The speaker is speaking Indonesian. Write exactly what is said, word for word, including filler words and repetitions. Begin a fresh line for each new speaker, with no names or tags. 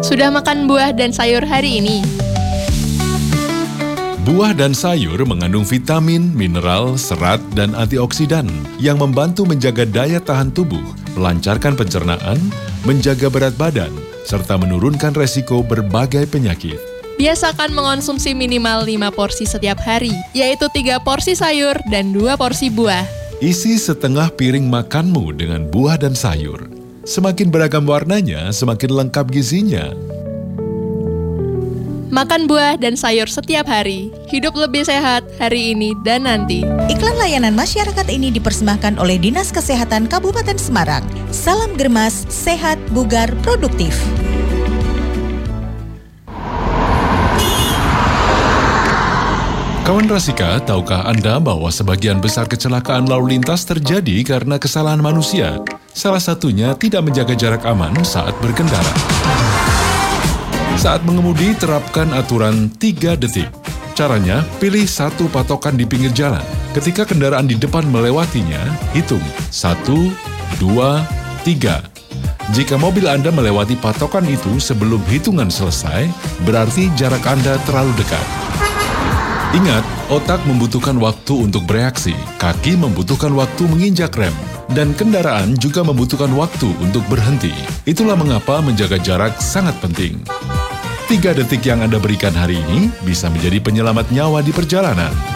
Sudah makan buah dan sayur hari ini?
Buah dan sayur mengandung vitamin, mineral, serat, dan antioksidan yang membantu menjaga daya tahan tubuh, melancarkan pencernaan, menjaga berat badan, serta menurunkan resiko berbagai penyakit.
Biasakan mengonsumsi minimal lima porsi setiap hari, yaitu tiga porsi sayur dan dua porsi buah.
Isi setengah piring makanmu dengan buah dan sayur. Semakin beragam warnanya, semakin lengkap gizinya.
Makan buah dan sayur setiap hari. Hidup lebih sehat hari ini dan nanti.
Iklan layanan masyarakat ini dipersembahkan oleh Dinas Kesehatan Kabupaten Semarang. Salam Germas, sehat, bugar, produktif.
Kawan Rasika, tahukah Anda bahwa sebagian besar kecelakaan lalu lintas terjadi karena kesalahan manusia? Salah satunya tidak menjaga jarak aman saat berkendara. Saat mengemudi, terapkan aturan tiga detik. Caranya, pilih satu patokan di pinggir jalan. Ketika kendaraan di depan melewatinya, hitung satu, dua, tiga. Jika mobil Anda melewati patokan itu sebelum hitungan selesai, berarti jarak Anda terlalu dekat. Ingat, otak membutuhkan waktu untuk bereaksi, kaki membutuhkan waktu menginjak rem, dan kendaraan juga membutuhkan waktu untuk berhenti. Itulah mengapa menjaga jarak sangat penting. Tiga detik yang Anda berikan hari ini bisa menjadi penyelamat nyawa di perjalanan.